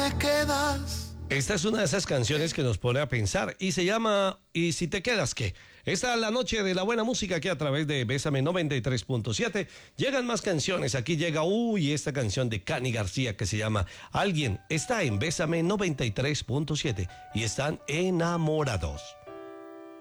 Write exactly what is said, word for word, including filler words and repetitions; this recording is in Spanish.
te quedas. Esta es una de esas canciones que nos pone a pensar y se llama ¿Y si te quedas qué? Esta es la noche de la buena música que a través de Bésame noventa y tres punto siete llegan más canciones. Aquí llega, uy, esta canción de Cani García que se llama Alguien. Está en Bésame noventa y tres punto siete y están enamorados.